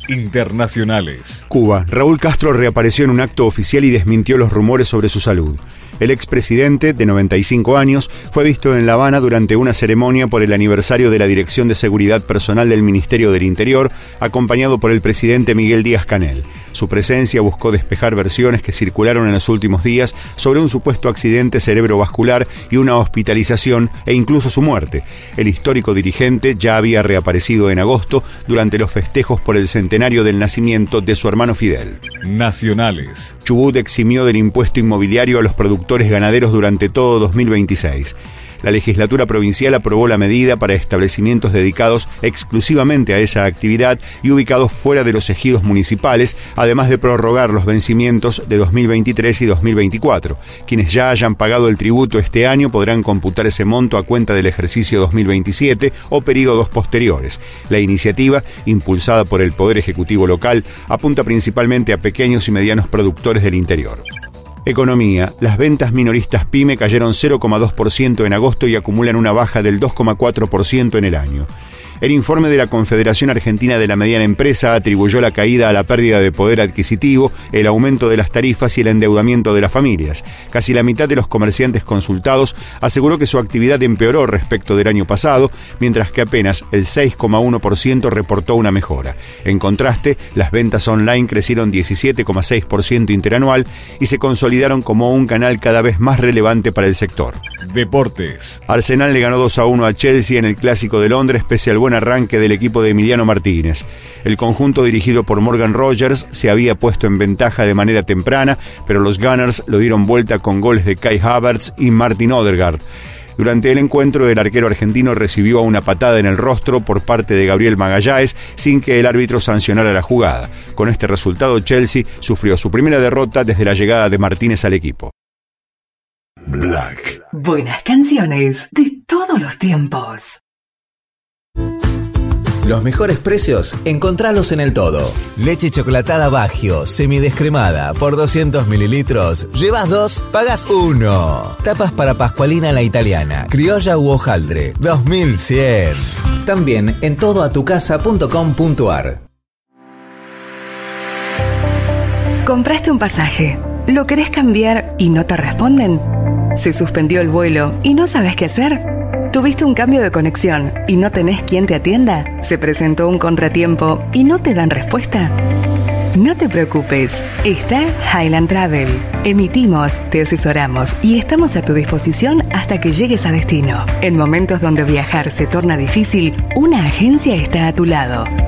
Internacionales. Cuba. Raúl Castro reapareció en un acto oficial y desmintió los rumores sobre su salud. El expresidente, de 95 años, fue visto en La Habana durante una ceremonia por el aniversario de la Dirección de Seguridad Personal del Ministerio del Interior, acompañado por el presidente Miguel Díaz-Canel. Su presencia buscó despejar versiones que circularon en los últimos días sobre un supuesto accidente cerebrovascular y una hospitalización e incluso su muerte. El histórico dirigente ya había reaparecido en agosto durante los festejos por el centenario del nacimiento de su hermano Fidel. Nacionales. Chubut eximió del impuesto inmobiliario a los productores ganaderos durante todo 2026. La legislatura provincial aprobó la medida para establecimientos dedicados exclusivamente a esa actividad y ubicados fuera de los ejidos municipales, además de prorrogar los vencimientos de 2023 y 2024. Quienes ya hayan pagado el tributo este año podrán computar ese monto a cuenta del ejercicio 2027 o períodos posteriores. La iniciativa, impulsada por el Poder Ejecutivo local, apunta principalmente a pequeños y medianos productores del interior. Economía. Las ventas minoristas PYME cayeron 0,2% en agosto y acumulan una baja del 2,4% en el año. El informe de la Confederación Argentina de la Mediana Empresa atribuyó la caída a la pérdida de poder adquisitivo, el aumento de las tarifas y el endeudamiento de las familias. Casi la mitad de los comerciantes consultados aseguró que su actividad empeoró respecto del año pasado, mientras que apenas el 6,1% reportó una mejora. En contraste, las ventas online crecieron 17,6% interanual y se consolidaron como un canal cada vez más relevante para el sector. Deportes. Arsenal le ganó 2-1 a Chelsea en el Clásico de Londres pese al buen arranque del equipo de Emiliano Martínez. El conjunto dirigido por Morgan Rogers se había puesto en ventaja de manera temprana, pero los Gunners lo dieron vuelta con goles de Kai Havertz y Martin Odegaard. Durante el encuentro, el arquero argentino recibió una patada en el rostro por parte de Gabriel Magalhães sin que el árbitro sancionara la jugada. Con este resultado, Chelsea sufrió su primera derrota desde la llegada de Martínez al equipo. Black. Buenas canciones de todos los tiempos. Los mejores precios, encontralos en El Todo. Leche chocolatada Baggio, semidescremada, por 200 mililitros. Llevas 2, pagas 1. Tapas para Pascualina la italiana, criolla u hojaldre, 2100. También en todoatucasa.com.ar. ¿Compraste un pasaje? ¿Lo querés cambiar y no te responden? ¿Se suspendió el vuelo y no sabes qué hacer? ¿Tuviste un cambio de conexión y no tenés quien te atienda? ¿Se presentó un contratiempo y no te dan respuesta? No te preocupes, está Highland Travel. Emitimos, te asesoramos y estamos a tu disposición hasta que llegues a destino. En momentos donde viajar se torna difícil, una agencia está a tu lado.